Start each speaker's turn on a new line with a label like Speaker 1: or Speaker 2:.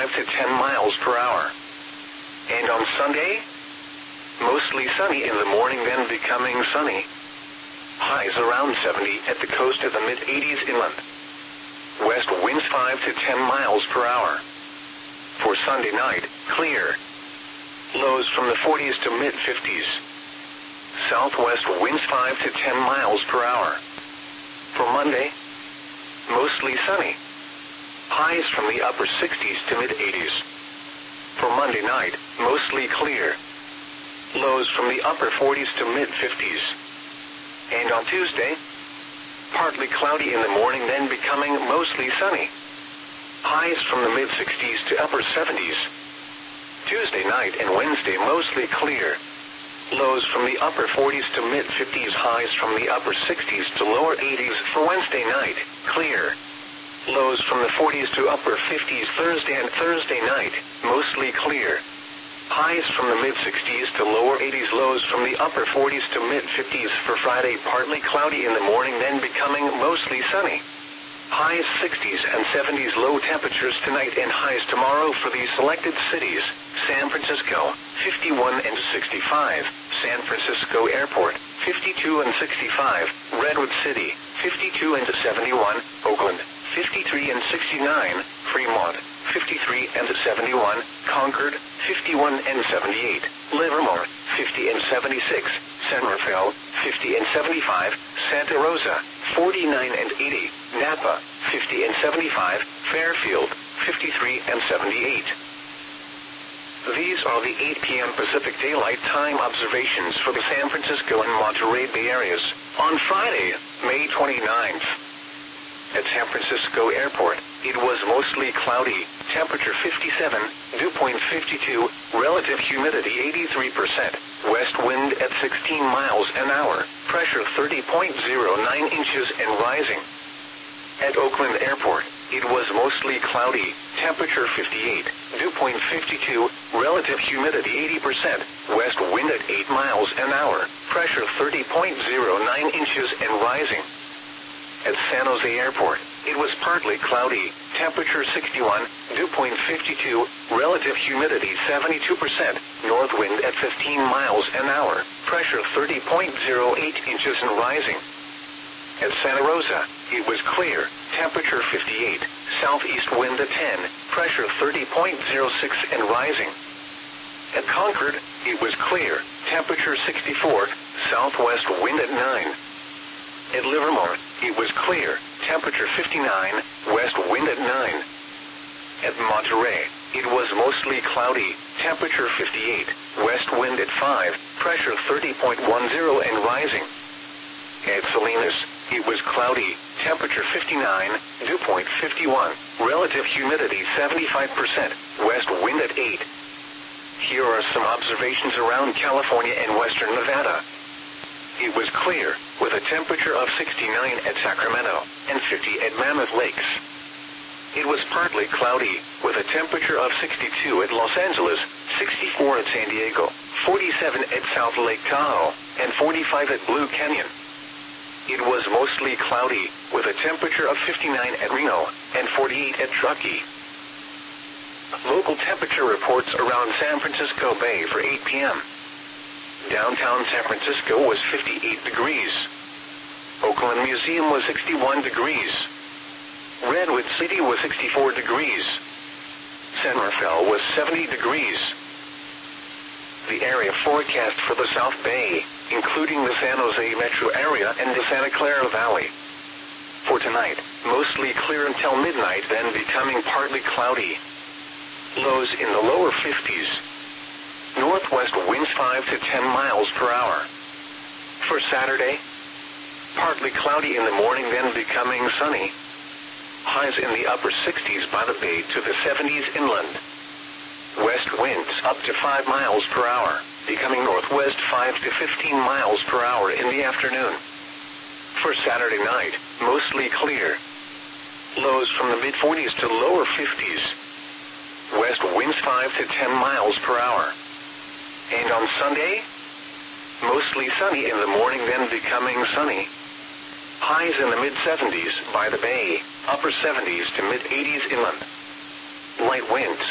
Speaker 1: 5 to 10 miles per hour. And on Sunday, mostly sunny in the morning, then becoming sunny. Highs around 70 at the coast of the mid-80s inland. West winds 5 to 10 miles per hour. For Sunday night, clear. Lows from the 40s to mid-50s. Southwest winds 5 to 10 miles per hour. For Monday, mostly sunny. Highs from the upper 60s to mid-80s. For Monday night, mostly clear. Lows from the upper 40s to mid-50s. And on Tuesday, partly cloudy in the morning, then becoming mostly sunny. Highs from the mid-60s to upper 70s. Tuesday night and Wednesday mostly clear. Lows from the upper 40s to mid-50s, highs from the upper 60s to lower 80s. For Wednesday night, clear. Lows from the 40s to upper 50s. Thursday and Thursday night, mostly clear. Highs from the mid-60s to lower 80s, lows from the upper 40s to mid-50s. For Friday, partly cloudy in the morning, then becoming mostly sunny. Highs 60s and 70s, low temperatures tonight and highs tomorrow for these selected cities: San Francisco, 51 and 65, San Francisco Airport, 52 and 65, Redwood City, 52 and 71, Oakland, 53 and 69, Fremont, 53 and 71, Concord, 51 and 78, Livermore, 50 and 76, San Rafael, 50 and 75, Santa Rosa, 49 and 80, Napa, 50 and 75, Fairfield, 53 and 78. These are the 8 p.m. Pacific Daylight Time observations for the San Francisco and Monterey Bay areas on Friday, May 29th. At San Francisco Airport, it was mostly cloudy, temperature 57, dew point 52, relative humidity 83%, west wind at 16 miles an hour, pressure 30.09 inches and rising. At Oakland Airport, it was mostly cloudy, temperature 58, dew point 52, relative humidity 80%, west wind at 8 miles an hour, pressure 30.09 inches and rising. At San Jose Airport, it was partly cloudy, temperature 61, dew point 52, relative humidity 72%, north wind at 15 miles an hour, pressure 30.08 inches and rising. At Santa Rosa, it was clear, temperature 58, southeast wind at 10, pressure 30.06 and rising. At Concord, it was clear, temperature 64, southwest wind at 9. At Livermore, it was clear, temperature 59, west wind at 9. At Monterey, it was mostly cloudy, temperature 58, west wind at 5, pressure 30.10 and rising. At Salinas, it was cloudy, temperature 59, dew point 51, relative humidity 75%, west wind at 8. Here are some observations around California and western Nevada. It was clear, with a temperature of 69 at Sacramento and 50 at Mammoth Lakes. It was partly cloudy, with a temperature of 62 at Los Angeles, 64 at San Diego, 47 at South Lake Tahoe, and 45 at Blue Canyon. It was mostly cloudy, with a temperature of 59 at Reno and 48 at Truckee. Local temperature reports around San Francisco Bay for 8 p.m. Downtown San Francisco was 58 degrees. Oakland Museum was 61 degrees. Redwood City was 64 degrees. San Rafael was 70 degrees. The area forecast for the South Bay, including the San Jose metro area and the Santa Clara Valley. For tonight, mostly clear until midnight, then becoming partly cloudy. Lows in the lower 50s. Northwest winds 5 to 10 miles per hour. For Saturday, partly cloudy in the morning, then becoming sunny. Highs in the upper 60s by the bay to the 70s inland. West winds up to 5 miles per hour, becoming northwest 5 to 15 miles per hour in the afternoon. For Saturday night, mostly clear. Lows from the mid-40s to lower 50s. West winds 5 to 10 miles per hour. And on Sunday, mostly sunny in the morning, then becoming sunny. Highs in the mid-70s by the bay, upper 70s to mid-80s inland. Light winds